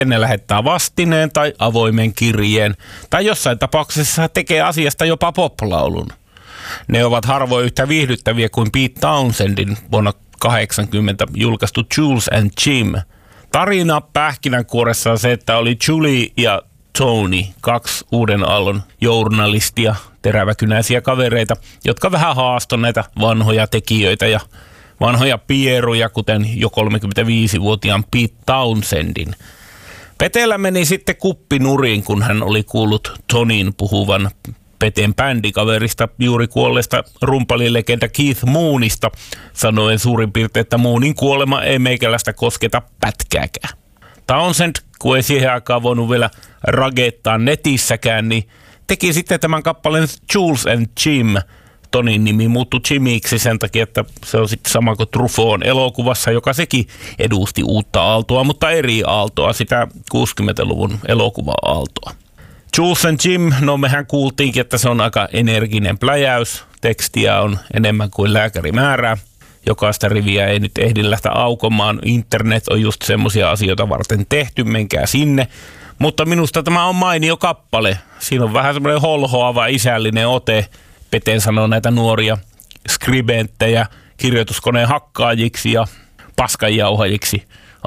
ne lähettää vastineen tai avoimen kirjeen, tai jossain tapauksessa tekee asiasta jopa poplaulun. Ne ovat harvoin yhtä viihdyttäviä kuin Pete Townshendin vuonna 1980 julkaistu Jules and Jim. Tarina pähkinänkuoressa on se, että oli Julie ja Tony, 2 uuden aallon journalistia, teräväkynäisiä kavereita, jotka vähän haastoi näitä vanhoja tekijöitä ja vanhoja pieruja, kuten jo 35-vuotiaan Pete Townshendin. Peteellä meni sitten kuppi nurin, kun hän oli kuullut Tonin puhuvan Peten bändikaverista, juuri kuolleesta rumpalilegenda Keith Moonista, sanoen suurin piirtein, että Moonin kuolema ei meikäläistä kosketa pätkääkään. Townsend, kun ei siihen aikaan voinut vielä ragettaa netissäkään, niin teki sitten tämän kappaleen Jules and Jim. Tonin nimi muuttui Jimiksi sen takia, että se on sitten sama kuin Truffaut elokuvassa, joka sekin edusti uutta aaltoa, mutta eri aaltoa, sitä 60-luvun elokuva-aaltoa. Jules and Jim, no mehän kuultiinkin, että se on aika energinen pläjäys. Tekstiä on enemmän kuin lääkäri määrää. Jokaista riviä ei nyt ehdi lähteä aukomaan. Internet on just semmoisia asioita varten tehty, menkää sinne. Mutta minusta tämä on mainio kappale. Siinä on vähän semmoinen holhoava isällinen ote. Pete sanoo näitä nuoria skribenttejä kirjoituskoneen hakkaajiksi ja paskanjauhajiksi,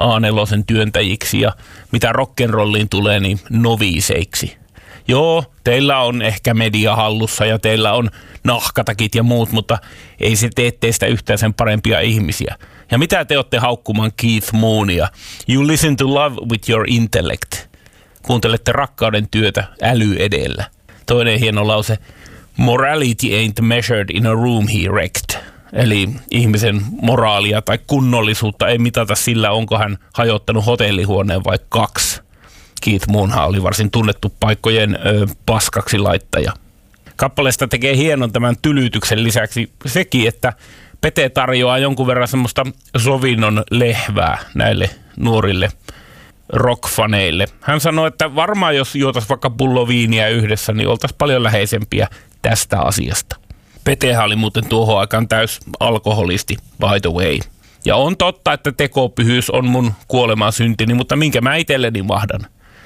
A4 työntäjiksi ja mitä rock'n'rolliin tulee, niin noviiseiksi. Joo, teillä on ehkä media hallussa ja teillä on nahkatakit ja muut, mutta ei se tee teistä yhtään sen parempia ihmisiä. Ja mitä te olette haukkumaan Keith Moonia? You listen to love with your intellect. Kuuntelette rakkauden työtä äly edellä. Toinen hieno lause. Morality ain't measured in a room he wrecked. Eli ihmisen moraalia tai kunnollisuutta ei mitata sillä, onko hän hajottanut hotellihuoneen vai 2. Keith Moonhan oli varsin tunnettu paikkojen paskaksi laittaja. Kappaleesta tekee hienon tämän tylytyksen lisäksi sekin, että Pete tarjoaa jonkun verran semmoista sovinnon lehvää näille nuorille rockfaneille. Hän sanoi, että varmaan jos juotaisiin vaikka pullo viiniä yhdessä, niin oltaisiin paljon läheisempiä tästä asiasta. Petehän oli muuten tuohon aikaan täys alkoholisti, by the way. Ja on totta, että tekopyhyys on mun kuoleman syntini, mutta minkä mä itselleni mahdan.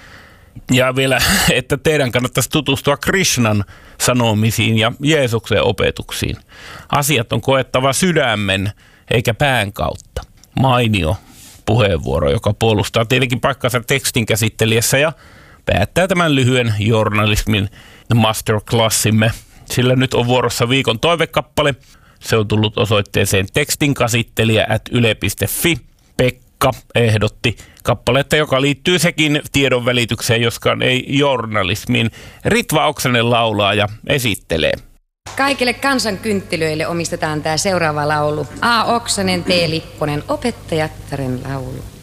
Ja vielä, että teidän kannattaisi tutustua Krishnan sanomisiin ja Jeesuksen opetuksiin. Asiat on koettava sydämen eikä pään kautta. Mainio puheenvuoro, joka puolustaa tietenkin paikkansa tekstin käsittelijässä ja päättää tämän lyhyen journalismin masterclassimme. Sillä nyt on vuorossa viikon toivekappale. Se on tullut osoitteeseen tekstinkäsittelijä@yle.fi. Pekka ehdotti kappaletta, joka liittyy sekin tiedon välitykseen, joskaan ei journalismiin. Ritva Oksanen laulaa ja esittelee. Kaikille kansankynttilöille omistetaan tämä seuraava laulu. A. Oksanen, T. Lipponen, opettajattaren laulu.